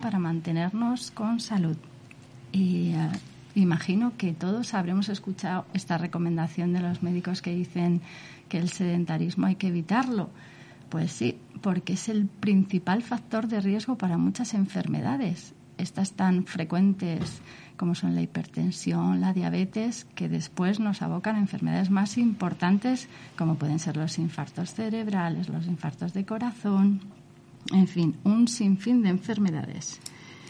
para mantenernos con salud. Y imagino que todos habremos escuchado esta recomendación de los médicos que dicen que el sedentarismo hay que evitarlo. Pues sí, porque es el principal factor de riesgo para muchas enfermedades. Estas tan frecuentes como son la hipertensión, la diabetes, que después nos abocan a enfermedades más importantes como pueden ser los infartos cerebrales, los infartos de corazón, en fin, un sinfín de enfermedades.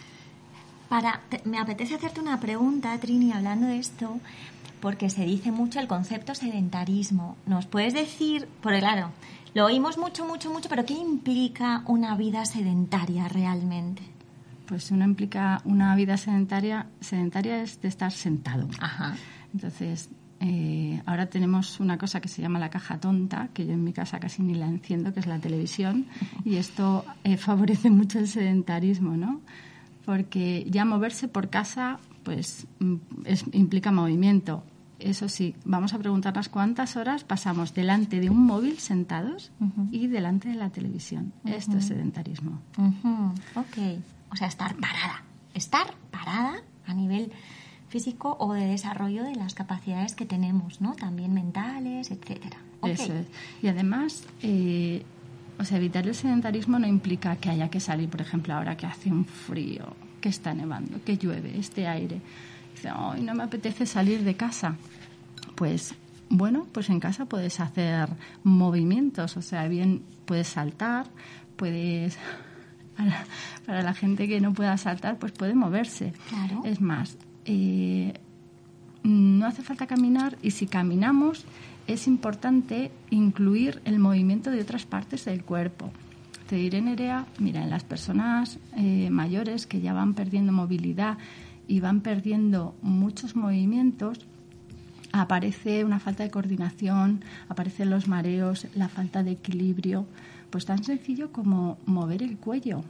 Me apetece hacerte una pregunta, Trini, hablando de esto, porque se dice mucho el concepto sedentarismo. ¿Nos puedes decir, porque claro, lo oímos mucho, pero qué implica una vida sedentaria realmente? Pues una implica una vida sedentaria es de estar sentado. Ajá. Entonces, ahora tenemos una cosa que se llama la caja tonta, que yo en mi casa casi ni la enciendo, que es la televisión, y esto favorece mucho el sedentarismo, ¿no? Porque ya moverse por casa pues implica movimiento. Eso sí, vamos a preguntarnos cuántas horas pasamos delante de un móvil sentados y delante de la televisión. Esto es sedentarismo. Ok. O sea, estar parada a nivel físico o de desarrollo de las capacidades que tenemos, ¿no? También mentales, etcétera. Okay. Eso es. Y además, evitar el sedentarismo no implica que haya que salir, por ejemplo, ahora que hace un frío, que está nevando, que llueve, este aire. Dice, ¡ay, no me apetece salir de casa! Pues, bueno, pues en casa puedes hacer movimientos, o sea, bien puedes saltar, puedes... Para la gente que no pueda saltar, pues puede moverse. Claro. Es más, no hace falta caminar, y si caminamos es importante incluir el movimiento de otras partes del cuerpo. Te diré, Nerea, mira, en las personas mayores que ya van perdiendo movilidad y van perdiendo muchos movimientos, aparece una falta de coordinación, aparecen los mareos, la falta de equilibrio. Pues tan sencillo como mover el cuello,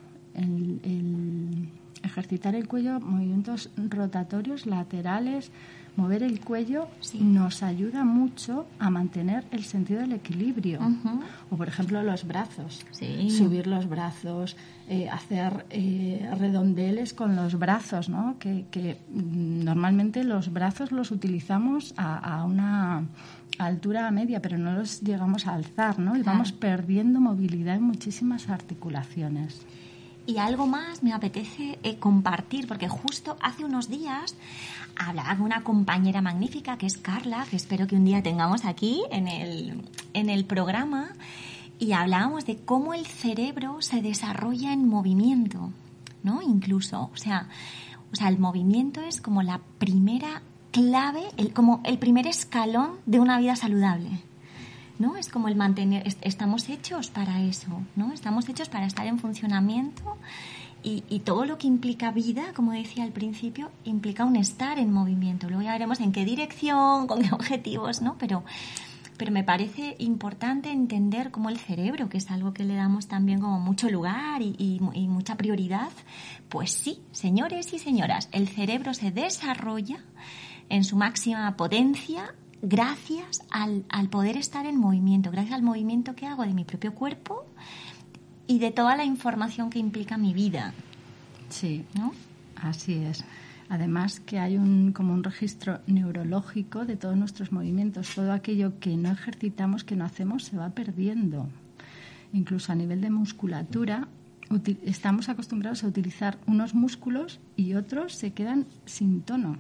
el ejercitar el cuello, movimientos rotatorios, laterales, mover el cuello nos ayuda mucho a mantener el sentido del equilibrio. O, por ejemplo, los brazos, subir los brazos, hacer redondeles con los brazos, ¿no? Que normalmente los brazos los utilizamos a una altura media, pero no los llegamos a alzar, ¿no? Y vamos perdiendo movilidad en muchísimas articulaciones. Y algo más me apetece compartir, porque justo hace unos días hablaba con una compañera magnífica que es Carla, que espero que un día tengamos aquí en el programa, y hablábamos de cómo el cerebro se desarrolla en movimiento, ¿no? Incluso, o sea, el movimiento es como la primera clave, como el primer escalón de una vida saludable, ¿no? Es como el mantener, estamos hechos para eso, ¿no? Estamos hechos para estar en funcionamiento y todo lo que implica vida, como decía al principio, implica un estar en movimiento. Luego ya veremos en qué dirección, con qué objetivos, ¿no? Pero me parece importante entender cómo el cerebro, que es algo que le damos también como mucho lugar y mucha prioridad, pues sí, señores y señoras, el cerebro se desarrolla en su máxima potencia gracias al poder estar en movimiento, gracias al movimiento que hago de mi propio cuerpo y de toda la información que implica mi vida. Sí, ¿no? Así es. Además que hay como un registro neurológico de todos nuestros movimientos. Todo aquello que no ejercitamos, que no hacemos, se va perdiendo. Incluso a nivel de musculatura, estamos acostumbrados a utilizar unos músculos y otros se quedan sin tono.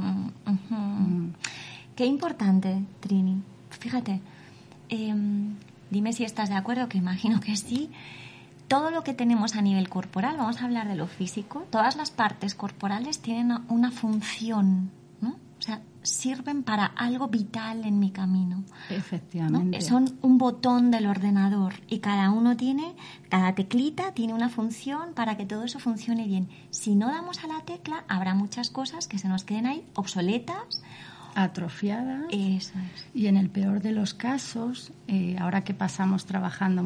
Qué importante, Trini. Fíjate, dime si estás de acuerdo, que imagino que sí. Todo lo que tenemos a nivel corporal, vamos a hablar de lo físico, todas las partes corporales tienen una función, ¿no? O sea, sirven para algo vital en mi camino. Efectivamente. ¿No? Son un botón del ordenador y cada teclita tiene una función para que todo eso funcione bien. Si no damos a la tecla, habrá muchas cosas que se nos queden ahí obsoletas, atrofiadas. Eso es. Y en el peor de los casos, ahora que pasamos trabajando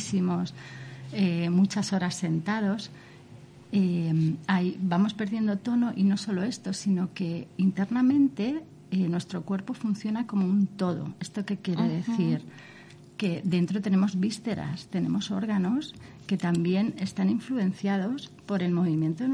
muchas horas sentados, vamos perdiendo tono, y no solo esto, sino que internamente nuestro cuerpo funciona como un todo. ¿Esto qué quiere decir? Que dentro tenemos vísceras, tenemos órganos que también están influenciados por el movimiento